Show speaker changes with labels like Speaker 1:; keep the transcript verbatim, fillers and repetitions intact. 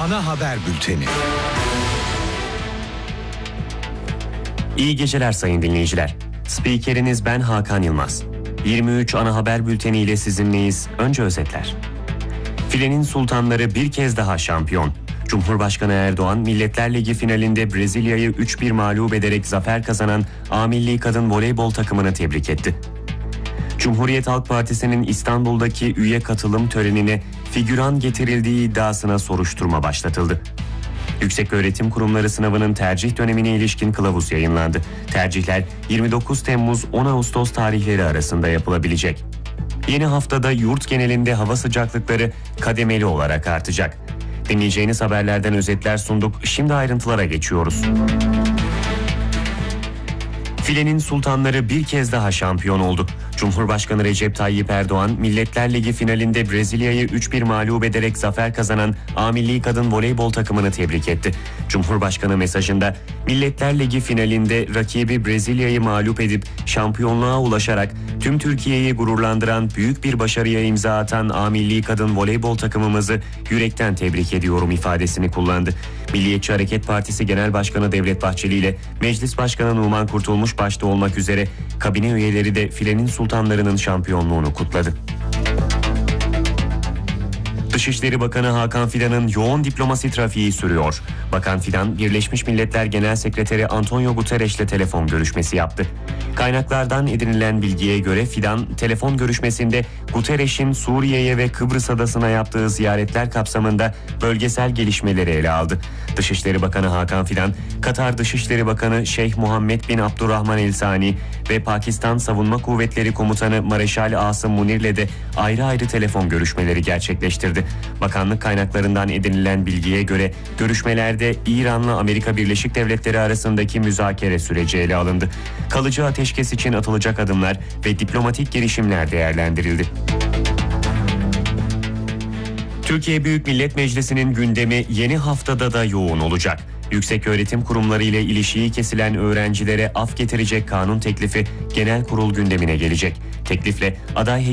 Speaker 1: Ana Haber Bülteni.
Speaker 2: İyi geceler sayın dinleyiciler. Spikeriniz ben Hakan Yılmaz. yirmi üç Ana Haber Bülteni ile sizinleyiz. Önce özetler. Filenin sultanları bir kez daha şampiyon. Cumhurbaşkanı Erdoğan, Milletler Ligi finalinde Brezilya'yı üç bir mağlup ederek zafer kazanan A Milli Kadın Voleybol takımını tebrik etti. Cumhuriyet Halk Partisi'nin İstanbul'daki üye katılım törenine figüran getirildiği iddiasına soruşturma başlatıldı. Yükseköğretim Kurumları sınavının tercih dönemine ilişkin kılavuz yayınlandı. Tercihler yirmi dokuz Temmuz on Ağustos tarihleri arasında yapılabilecek. Yeni haftada yurt genelinde hava sıcaklıkları kademeli olarak artacak. Dinleyeceğiniz haberlerden özetler sunduk. Şimdi ayrıntılara geçiyoruz. Filenin sultanları bir kez daha şampiyon oldu. Cumhurbaşkanı Recep Tayyip Erdoğan, Milletler Ligi finalinde Brezilya'yı üç bir mağlup ederek zafer kazanan A Milli Kadın Voleybol takımını tebrik etti. Cumhurbaşkanı mesajında, Milletler Ligi finalinde rakibi Brezilya'yı mağlup edip şampiyonluğa ulaşarak tüm Türkiye'yi gururlandıran büyük bir başarıya imza atan A Milli Kadın Voleybol takımımızı yürekten tebrik ediyorum ifadesini kullandı. Milliyetçi Hareket Partisi Genel Başkanı Devlet Bahçeli ile Meclis Başkanı Numan Kurtulmuş başta olmak üzere kabine üyeleri de filenin sultanlarının şampiyonluğunu kutladı. Dışişleri Bakanı Hakan Fidan'ın yoğun diplomasi trafiği sürüyor. Bakan Fidan, Birleşmiş Milletler Genel Sekreteri Antonio Guterres'le telefon görüşmesi yaptı. Kaynaklardan edinilen bilgiye göre Fidan, telefon görüşmesinde Guterres'in Suriye'ye ve Kıbrıs Adası'na yaptığı ziyaretler kapsamında bölgesel gelişmeleri ele aldı. Dışişleri Bakanı Hakan Fidan, Katar Dışişleri Bakanı Şeyh Muhammed bin Abdurrahman El Sani ve Pakistan Savunma Kuvvetleri Komutanı Mareşal Asım Munir'le de ayrı ayrı telefon görüşmeleri gerçekleştirdi. Bakanlık kaynaklarından edinilen bilgiye göre görüşmelerde İran'la Amerika Birleşik Devletleri arasındaki müzakere süreci ele alındı. Kalıcı ateşkes için atılacak adımlar ve diplomatik girişimler değerlendirildi. Türkiye Büyük Millet Meclisi'nin gündemi yeni haftada da yoğun olacak. Yükseköğretim kurumları ile ilişiği kesilen öğrencilere af getirecek kanun teklifi genel kurul gündemine gelecek. Teklifle aday